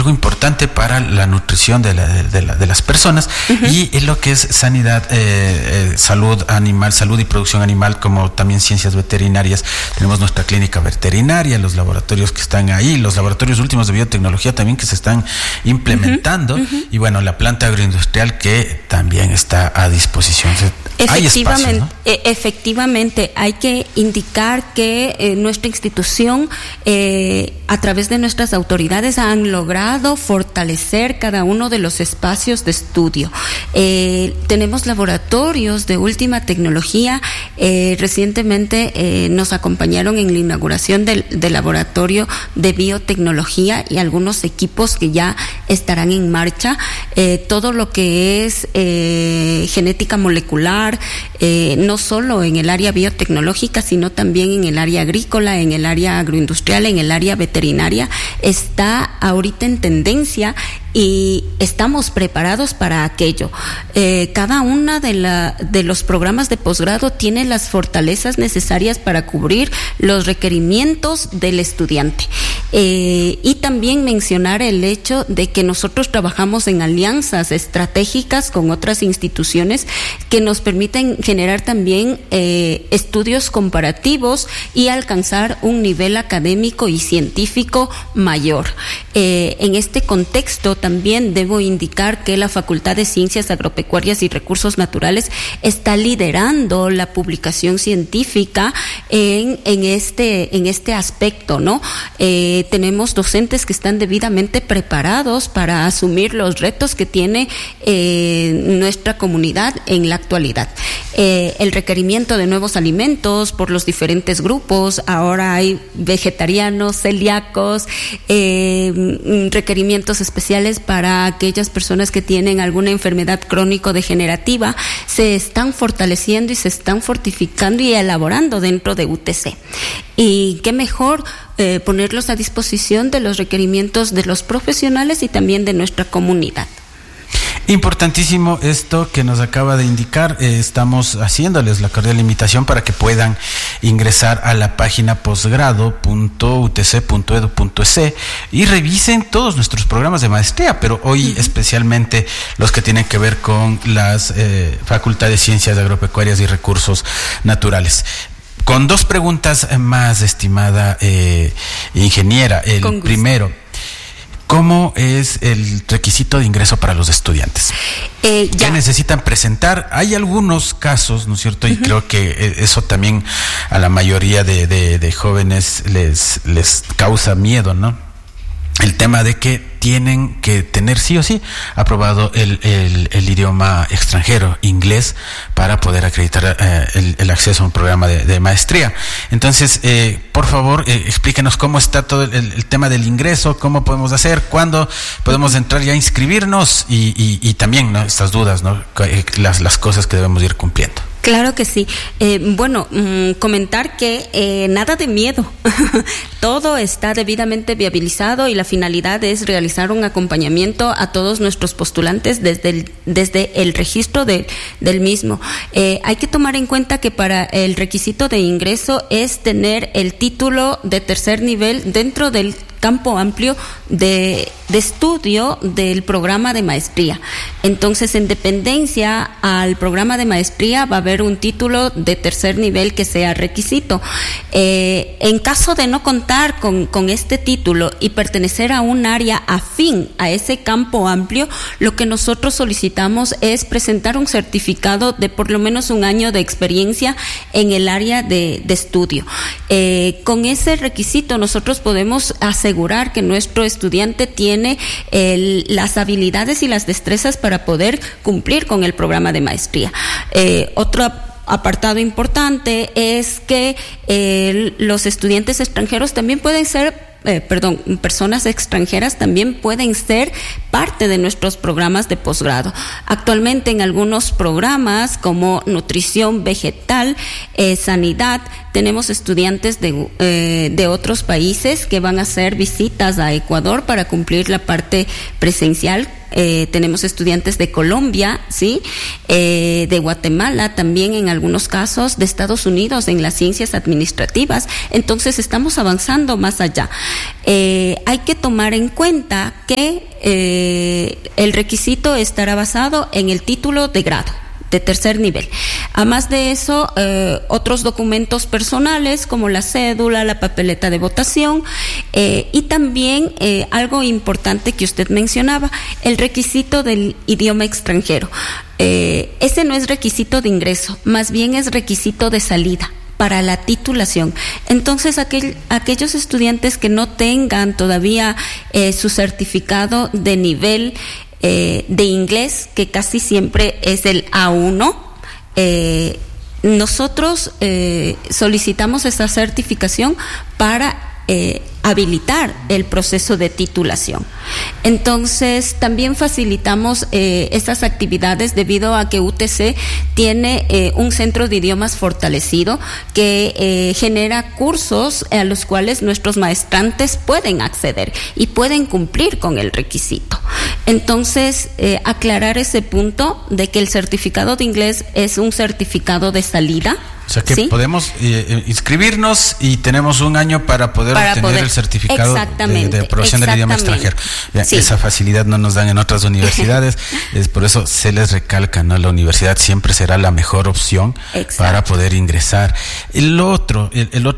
algo importante para la nutrición de las personas, y en lo que es sanidad, salud animal, salud y producción animal, como también ciencias veterinarias. Tenemos nuestra clínica veterinaria, los laboratorios que están ahí, los laboratorios últimos de biotecnología también que se están implementando, y bueno, la planta agroindustrial que también está a disposición. Hay espacio, ¿no? Efectivamente, hay que indicar que nuestra institución, a través de nuestras autoridades, han logrado fortalecer cada uno de los espacios de estudio. Tenemos laboratorios de última tecnología. Recientemente nos acompañaron en la inauguración del laboratorio de biotecnología y algunos equipos que ya estarán en marcha. Todo lo que es genética molecular, no solo en el área biotecnológica, sino también en el área agrícola, en el área agroindustrial, en el área veterinaria, está ahorita en tendencia y estamos preparados para aquello. Cada una de los programas de posgrado tiene las fortalezas necesarias para cubrir los requerimientos del estudiante. Y también mencionar el hecho de que nosotros trabajamos en alianzas estratégicas con otras instituciones que nos permiten generar también estudios comparativos y alcanzar un nivel académico y científico mayor. En este contexto también debo indicar que la Facultad de Ciencias Agropecuarias y Recursos Naturales está liderando la publicación científica en este aspecto, ¿no? Tenemos docentes que están debidamente preparados para asumir los retos que tiene nuestra comunidad en la actualidad. El requerimiento de nuevos alimentos por los diferentes grupos, ahora hay vegetarianos, celíacos, requerimientos especiales para aquellas personas que tienen alguna enfermedad crónico-degenerativa, se están fortaleciendo y se están fortificando y elaborando dentro de UTC. Y qué mejor ponerlos a disposición de los requerimientos de los profesionales y también de nuestra comunidad. Importantísimo esto que nos acaba de indicar. Estamos haciéndoles la cordial invitación para que puedan ingresar a la página posgrado.utc.edu.es y revisen todos nuestros programas de maestría, pero hoy especialmente los que tienen que ver con las Facultad de Ciencias Agropecuarias y Recursos Naturales. Con dos preguntas más, estimada ingeniera. El primero, ¿cómo es el requisito de ingreso para los estudiantes? ¿Qué necesitan presentar? Hay algunos casos, ¿no es cierto? Y creo que eso también a la mayoría de jóvenes les causa miedo, ¿no? El tema de que tienen que tener sí o sí aprobado el idioma extranjero, inglés, para poder acreditar el acceso a un programa de maestría. Entonces, por favor, explíquenos cómo está todo el tema del ingreso, cómo podemos hacer, cuándo podemos entrar ya a inscribirnos y también, ¿no?, estas dudas, ¿no?, las cosas que debemos ir cumpliendo. Claro que sí. Comentar que nada de miedo. Todo está debidamente viabilizado y la finalidad es realizar un acompañamiento a todos nuestros postulantes desde el registro del mismo. Hay que tomar en cuenta que para el requisito de ingreso es tener el título de tercer nivel dentro del campo amplio de estudio del programa de maestría. Entonces, en dependencia al programa de maestría va a haber un título de tercer nivel que sea requisito. En caso de no contar con este título y pertenecer a un área afín a ese campo amplio, lo que nosotros solicitamos es presentar un certificado de por lo menos un año de experiencia en el área de estudio. Con ese requisito nosotros podemos asegurar que nuestro estudiante tiene las habilidades y las destrezas para poder cumplir con el programa de maestría. Otro apartado importante es que los estudiantes extranjeros también pueden ser personas extranjeras también pueden ser parte de nuestros programas de posgrado. Actualmente en algunos programas como nutrición vegetal, sanidad, tenemos estudiantes de otros países que van a hacer visitas a Ecuador para cumplir la parte presencial. Tenemos estudiantes de Colombia, ¿sí? De Guatemala también en algunos casos, de Estados Unidos en las ciencias administrativas. Entonces estamos avanzando más allá. Hay que tomar en cuenta que el requisito estará basado en el título de grado de tercer nivel. Además de eso, otros documentos personales como la cédula, la papeleta de votación, y también algo importante que usted mencionaba, el requisito del idioma extranjero. Ese no es requisito de ingreso, más bien es requisito de salida para la titulación. Entonces, aquellos estudiantes que no tengan todavía su certificado de nivel de inglés, que casi siempre es el A1, nosotros solicitamos esa certificación para habilitar el proceso de titulación. Entonces, también facilitamos estas actividades debido a que UTC tiene un centro de idiomas fortalecido que genera cursos a los cuales nuestros maestrantes pueden acceder y pueden cumplir con el requisito. Entonces, aclarar ese punto de que el certificado de inglés es un certificado de salida. O sea que ¿sí? Podemos inscribirnos y tenemos un año para poder obtener el certificado de aprobación del idioma extranjero. Sí. Esa facilidad no nos dan en otras universidades, es por eso se les recalca, ¿no? La universidad siempre será la mejor opción para poder ingresar. El otro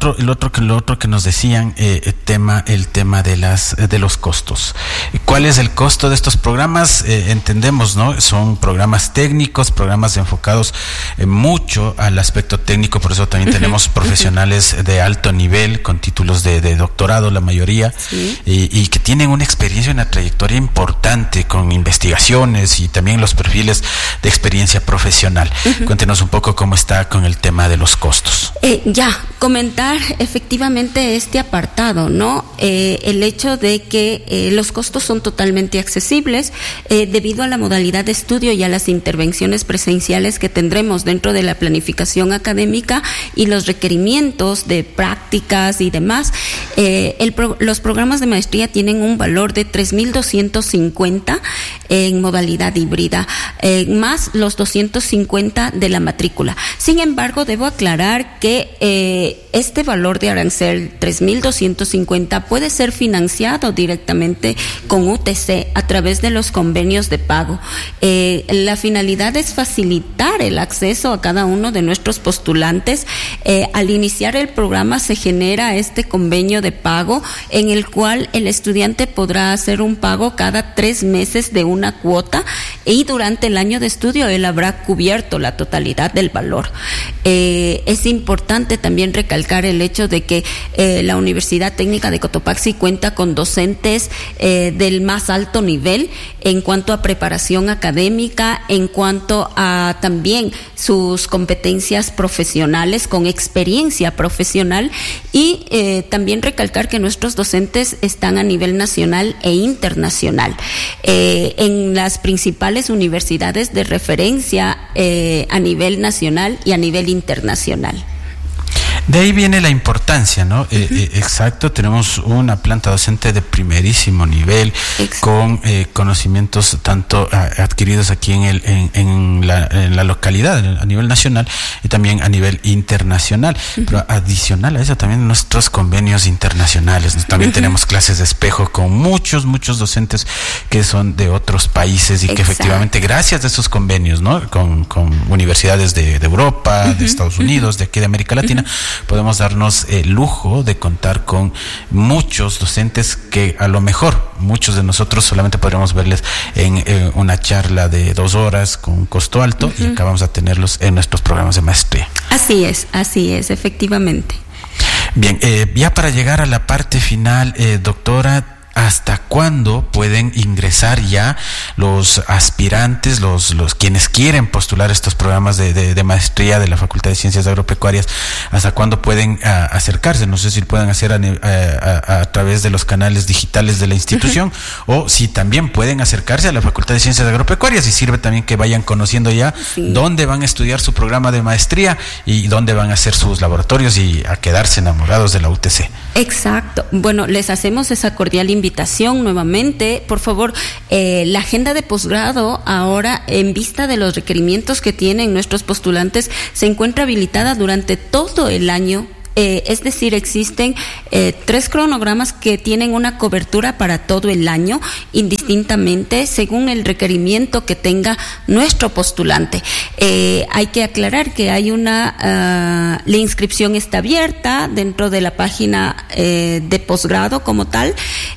que nos decían, el tema de los costos. ¿Cuál es el costo de estos programas? Entendemos, ¿no? Son programas técnicos, programas enfocados mucho al aspecto técnico. Por eso también tenemos profesionales de alto nivel con títulos de doctorado, la mayoría, sí. y que tienen una experiencia, una trayectoria importante con investigaciones y también los perfiles de experiencia profesional. Cuéntenos un poco cómo está con el tema de los costos. Comentar efectivamente este apartado, ¿no? El hecho de que los costos son totalmente accesibles debido a la modalidad de estudio y a las intervenciones presenciales que tendremos dentro de la planificación académica y los requerimientos de prácticas y demás. Los programas de maestría tienen un valor de 3.250 en modalidad híbrida, más los 250 de la matrícula. Sin embargo, debo aclarar que este valor de arancel 3.250 puede ser financiado directamente con UTC a través de los convenios de pago. La finalidad es facilitar el acceso a cada uno de nuestros postulantes. Al iniciar el programa se genera este convenio de pago en el cual el estudiante podrá hacer un pago cada 3 meses de una cuota y durante el año de estudio él habrá cubierto la totalidad del valor. Es importante también recalcar el hecho de que la Universidad Técnica de Cotopaxi cuenta con docentes del más alto nivel en cuanto a preparación académica, en cuanto a también sus competencias profesionales con experiencia profesional y también recalcar que nuestros docentes están a nivel nacional e internacional en las principales universidades de referencia a nivel nacional y a nivel internacional. De ahí viene la importancia, ¿no? Exacto, tenemos una planta docente de primerísimo nivel, con conocimientos tanto adquiridos aquí en la localidad, a nivel nacional y también a nivel internacional. Pero adicional a eso también nuestros convenios internacionales. También tenemos clases de espejo con muchos docentes que son de otros países y que efectivamente gracias a esos convenios, ¿no? Con universidades de Europa, de Estados Unidos, de aquí de América Latina, podemos darnos el lujo de contar con muchos docentes que a lo mejor muchos de nosotros solamente podríamos verles en una charla de 2 horas con costo alto y acabamos de tenerlos en nuestros programas de maestría. Así es, efectivamente. Bien, ya para llegar a la parte final, doctora, hasta cuándo pueden ingresar ya los aspirantes, los quienes quieren postular estos programas de maestría de la Facultad de Ciencias Agropecuarias, hasta cuándo pueden acercarse. No sé si pueden hacer a través de los canales digitales de la institución o si también pueden acercarse a la Facultad de Ciencias Agropecuarias, y sirve también que vayan conociendo ya dónde van a estudiar su programa de maestría y dónde van a hacer sus laboratorios y a quedarse enamorados de la UTC. Exacto. Bueno, les hacemos esa cordial invitación nuevamente. Por favor, la agenda de posgrado ahora, en vista de los requerimientos que tienen nuestros postulantes, se encuentra habilitada durante todo el año. Es decir, existen 3 cronogramas que tienen una cobertura para todo el año, indistintamente según el requerimiento que tenga nuestro postulante. Hay que aclarar que hay la inscripción está abierta dentro de la página de posgrado como tal.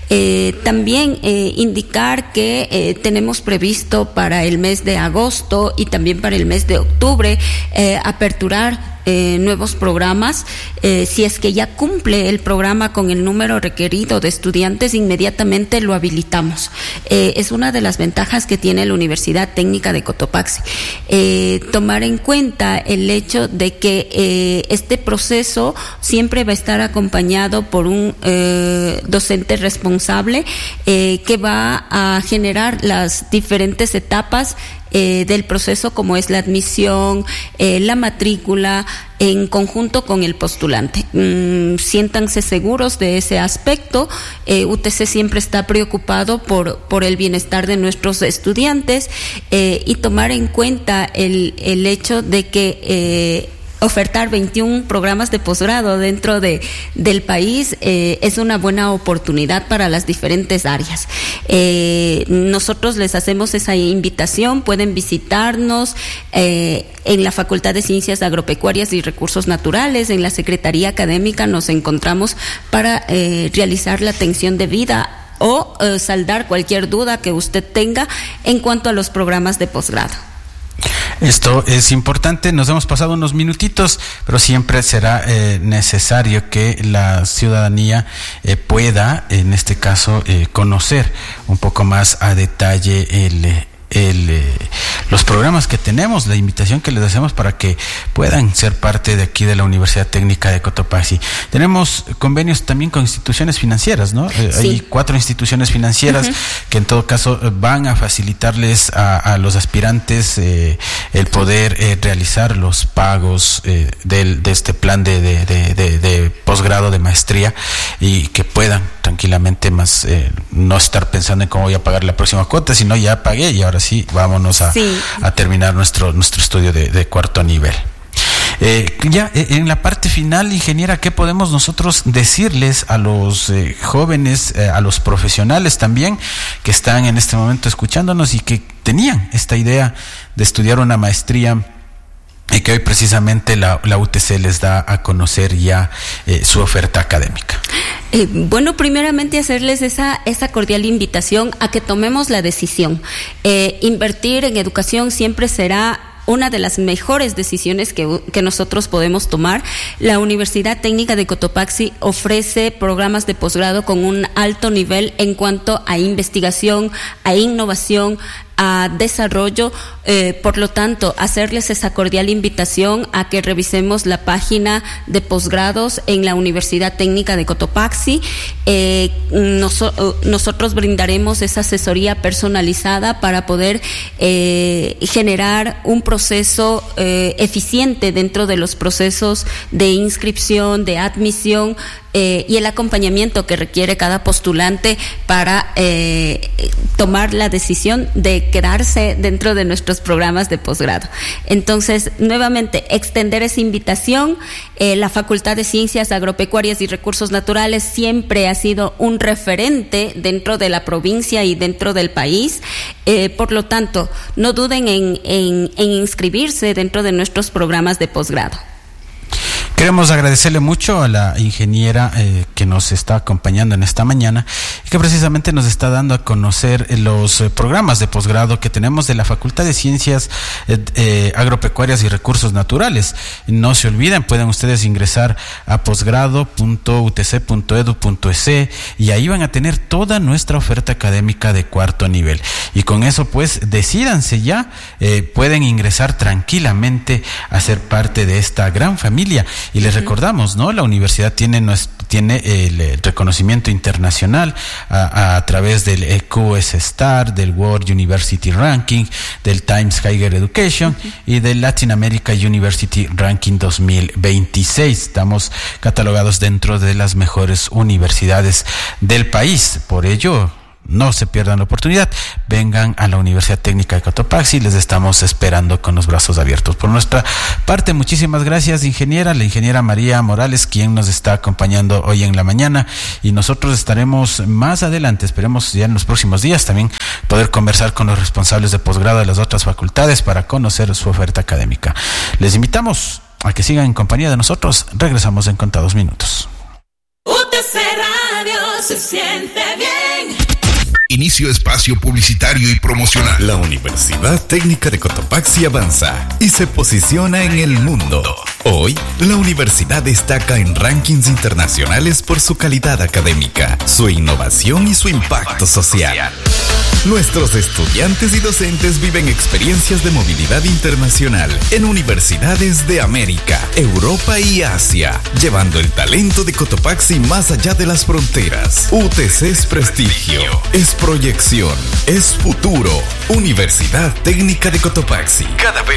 También indicar que tenemos previsto para el mes de agosto y también para el mes de octubre aperturar nuevos programas. Si es que ya cumple el programa con el número requerido de estudiantes, inmediatamente lo habilitamos. Es una de las ventajas que tiene la Universidad Técnica de Cotopaxi. Tomar en cuenta el hecho de que este proceso siempre va a estar acompañado por un docente responsable que va a generar las diferentes etapas del proceso, como es la admisión, la matrícula, en conjunto con el postulante. Siéntanse seguros de ese aspecto. UTC siempre está preocupado por el bienestar de nuestros estudiantes, y tomar en cuenta el hecho de que ofertar 21 programas de posgrado dentro del país es una buena oportunidad para las diferentes áreas. Nosotros les hacemos esa invitación. Pueden visitarnos en la Facultad de Ciencias Agropecuarias y Recursos Naturales. En la Secretaría Académica nos encontramos para realizar la atención debida o saldar cualquier duda que usted tenga en cuanto a los programas de posgrado. Esto es importante. Nos hemos pasado unos minutitos, pero siempre será necesario que la ciudadanía pueda, en este caso, conocer un poco más a detalle los programas que tenemos, la invitación que les hacemos para que puedan ser parte de aquí de la Universidad Técnica de Cotopaxi. Tenemos convenios también con instituciones financieras, ¿no? Sí. Hay 4 instituciones financieras que en todo caso van a facilitarles a los aspirantes el poder realizar los pagos de este plan de posgrado de maestría, y que puedan tranquilamente más no estar pensando en cómo voy a pagar la próxima cuota, sino ya pagué y ahora sí, vámonos a terminar nuestro estudio de cuarto nivel. Ya en la parte final, ingeniera, ¿qué podemos nosotros decirles a los jóvenes, a los profesionales también que están en este momento escuchándonos y que tenían esta idea de estudiar una maestría y que hoy precisamente la UTC les da a conocer ya su oferta académica? Bueno, primeramente hacerles esa cordial invitación a que tomemos la decisión. Invertir en educación siempre será una de las mejores decisiones que nosotros podemos tomar. La Universidad Técnica de Cotopaxi ofrece programas de posgrado con un alto nivel en cuanto a investigación, a innovación, a desarrollo. Por lo tanto, hacerles esa cordial invitación a que revisemos la página de posgrados en la Universidad Técnica de Cotopaxi. Nosotros brindaremos esa asesoría personalizada para poder generar un proceso eficiente dentro de los procesos de inscripción, de admisión, y el acompañamiento que requiere cada postulante para tomar la decisión de quedarse dentro de nuestros programas de posgrado. Entonces, nuevamente, extender esa invitación. La Facultad de Ciencias Agropecuarias y Recursos Naturales siempre ha sido un referente dentro de la provincia y dentro del país. Por lo tanto, no duden en inscribirse dentro de nuestros programas de posgrado. Queremos agradecerle mucho a la ingeniera que nos está acompañando en esta mañana y que precisamente nos está dando a conocer los programas de posgrado que tenemos de la Facultad de Ciencias Agropecuarias y Recursos Naturales. No se olviden, pueden ustedes ingresar a posgrado.utc.edu.es y ahí van a tener toda nuestra oferta académica de cuarto nivel. Y con eso pues decídanse ya, pueden ingresar tranquilamente a ser parte de esta gran familia. Y les recordamos, ¿no? La universidad tiene el reconocimiento internacional a través del EQS Star, del World University Ranking, del Times Higher Education y del Latin America University Ranking 2026. Estamos catalogados dentro de las mejores universidades del país. Por ello, no se pierdan la oportunidad, vengan a la Universidad Técnica de Cotopaxi, les estamos esperando con los brazos abiertos. Por nuestra parte, muchísimas gracias, ingeniera, la ingeniera María Morales, quien nos está acompañando hoy en la mañana, y nosotros estaremos más adelante, esperemos ya en los próximos días también poder conversar con los responsables de posgrado de las otras facultades para conocer su oferta académica. Les invitamos a que sigan en compañía de nosotros, regresamos en contados minutos. UTC Radio se siente bien. Inicio espacio publicitario y promocional. La Universidad Técnica de Cotopaxi avanza y se posiciona en el mundo. Hoy, la universidad destaca en rankings internacionales por su calidad académica, su innovación y su impacto social. Nuestros estudiantes y docentes viven experiencias de movilidad internacional en universidades de América, Europa y Asia, llevando el talento de Cotopaxi más allá de las fronteras. UTC es prestigio, es proyección, es futuro. Universidad Técnica de Cotopaxi, cada vez